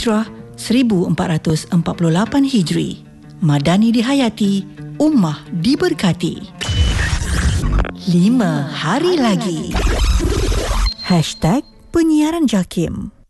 Hijrah 1448 Hijri. Madani dihayati, ummah diberkati. 5 hari lagi. #Penyiaran JAKIM.